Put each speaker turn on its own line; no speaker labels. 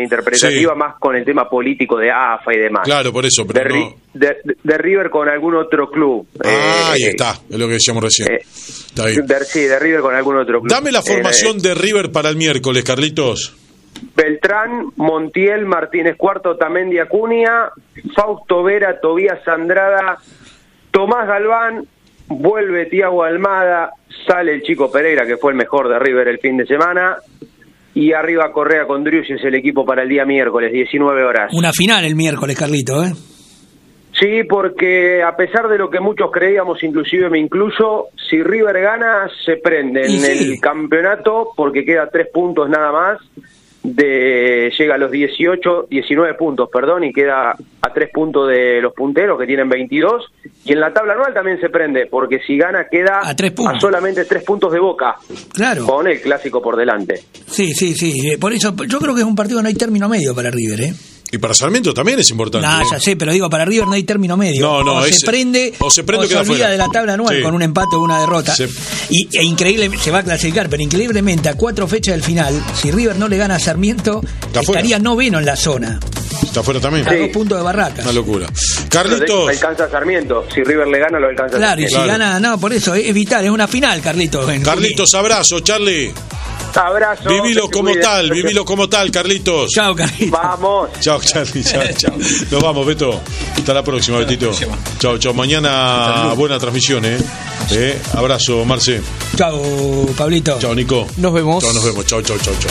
interpretativa, más con el tema político de AFA y demás.
Claro, por eso, pero
de River con algún otro club.
Ahí está, es lo que decíamos recién. Está bien.
De River con algún otro club.
Dame la formación de River para el miércoles, Carlitos.
Beltrán, Montiel, Martínez Cuarto, Otamendi, Acuña, Fausto Vera, Tobías Andrada, Tomás Galván, vuelve Thiago Almada, sale el Chico Pereira, que fue el mejor de River el fin de semana, y arriba Correa con Driussi es el equipo para el día miércoles, 19 horas.
Una final el miércoles, Carlito, ¿eh?
Sí, porque a pesar de lo que muchos creíamos, inclusive me incluyo, si River gana, se prende en el campeonato, porque queda 3 puntos nada más, llega a los 19 puntos, y queda a 3 puntos de los punteros, que tienen 22, y en la tabla anual también se prende, porque si gana queda a solamente 3 puntos de Boca,
claro,
con el clásico por delante.
Sí, por eso yo creo que es un partido que no hay término medio para River, ¿eh?
Y para Sarmiento también es importante.
Ya sé, pero digo, para River no hay término medio.
O se prende
o se olvida
fuera
de la tabla anual con un empate o una derrota. E increíble, se va a clasificar, pero increíblemente a 4 fechas del final, si River no le gana a Sarmiento, estaría noveno en la zona.
Está fuera también.
A 2 puntos de Barracas.
Una locura. Carlitos.
Alcanza a Sarmiento. Si River le gana, lo alcanza a Sarmiento.
Claro, y si gana, por eso es vital, es una final, Carlitos.
Carlitos, abrazo, Charlie.
Abrazo.
Vivilo como tal, Carlitos.
Chao, Carlitos.
Vamos.
Chao, Charlie. Chao. Nos vamos, Beto. Hasta la próxima, Betito. Chao. Mañana buena transmisión, Abrazo, Marce.
Chao, Pablito.
Chao, Nico.
Nos vemos.
Chao.